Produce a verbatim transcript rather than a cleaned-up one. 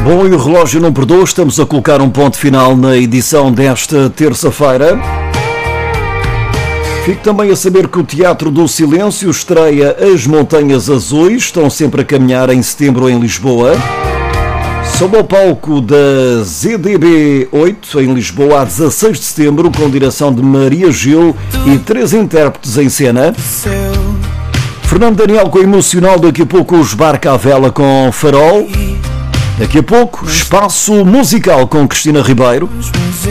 Bom, e o relógio não perdoa, estamos a colocar um ponto final na edição desta terça-feira. Fico também a saber que o Teatro do Silêncio estreia As Montanhas Azuis, estão sempre a caminhar em setembro em Lisboa. Sob o palco da Z D B oito, em Lisboa, a dezasseis de setembro, com direção de Maria Gil e três intérpretes em cena. Fernando Daniel com Emocional, daqui a pouco os Barca à Vela com Farol. Daqui a pouco, Espaço Musical com Cristina Ribeiro.